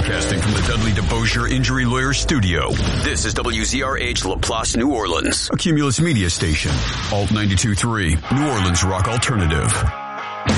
Broadcasting from the Dudley DeBosier Injury Lawyer Studio. This is WZRH LaPlace, New Orleans, a Cumulus media station. Alt 92.3, New Orleans Rock Alternative.